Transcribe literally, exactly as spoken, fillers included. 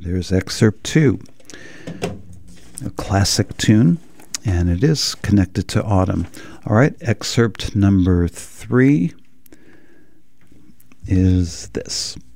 There's excerpt two, a classic tune, and it is connected to autumn. All right, excerpt number three is this.